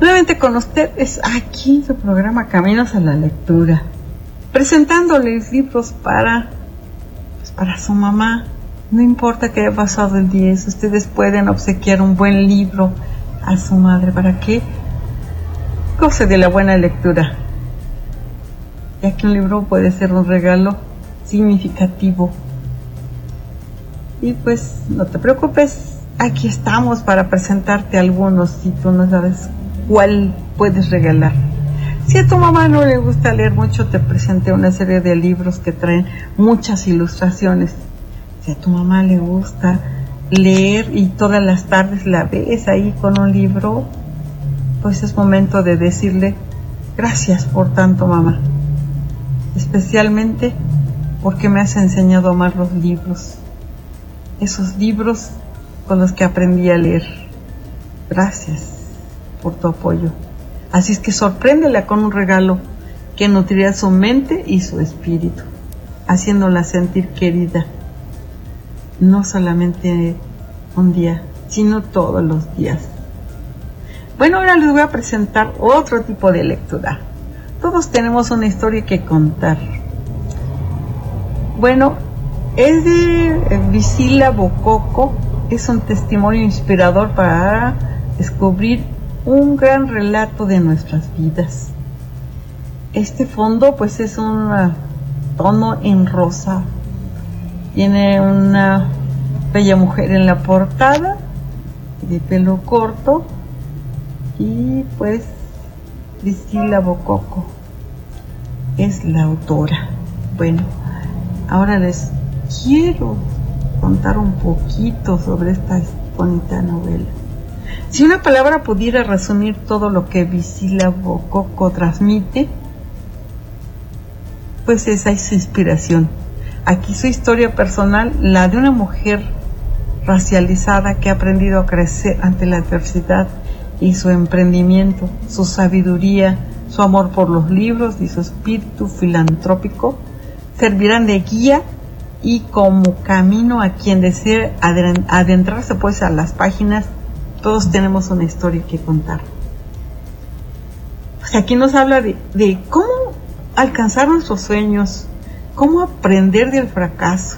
Nuevamente con ustedes aquí en su programa Caminos a la Lectura, presentándoles libros para su mamá. No importa que haya pasado el 10, ustedes pueden obsequiar un buen libro a su madre para que goce de la buena lectura, ya que un libro puede ser un regalo significativo. Y pues no te preocupes, aquí estamos para presentarte algunos si tú no sabes cuál puedes regalar. Si a tu mamá no le gusta leer mucho, te presenté una serie de libros que traen muchas ilustraciones. Si a tu mamá le gusta leer y todas las tardes la ves ahí con un libro, pues es momento de decirle gracias por tanto, mamá, especialmente porque me has enseñado a amar los libros, esos libros con los que aprendí a leer. Gracias por tu apoyo. Así es que sorpréndela con un regalo que nutrirá su mente y su espíritu, haciéndola sentir querida, no solamente un día, sino todos los días. Bueno, ahora les voy a presentar otro tipo de lectura. Todos tenemos una historia que contar. Bueno, es de Visila Bococo. Es un testimonio inspirador para descubrir un gran relato de nuestras vidas. Este fondo pues es un tono en rosa. Tiene una bella mujer en la portada, de pelo corto, y pues Visila Bococo es la autora. Bueno, ahora les quiero contar un poquito sobre esta bonita novela. Si una palabra pudiera resumir todo lo que Visila Bococo transmite, pues esa es su inspiración. Aquí su historia personal, la de una mujer racializada que ha aprendido a crecer ante la adversidad, y su emprendimiento, su sabiduría, su amor por los libros y su espíritu filantrópico servirán de guía y como camino a quien desee adentrarse pues a las páginas. Todos tenemos una historia que contar. Pues aquí nos habla de cómo alcanzar nuestros sueños, cómo aprender del fracaso,